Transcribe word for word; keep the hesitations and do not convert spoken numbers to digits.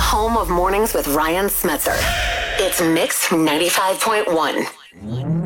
home of Mornings with Ryan Smetzer. It's Mix ninety-five point one.